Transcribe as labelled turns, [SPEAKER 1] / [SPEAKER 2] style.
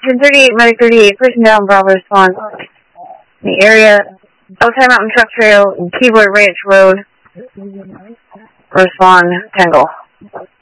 [SPEAKER 1] 1038, Medic 38, person down, Bravo response. The area, Outside Mountain Truck Trail, Keyboard Ranch Road. Respond, Tangle.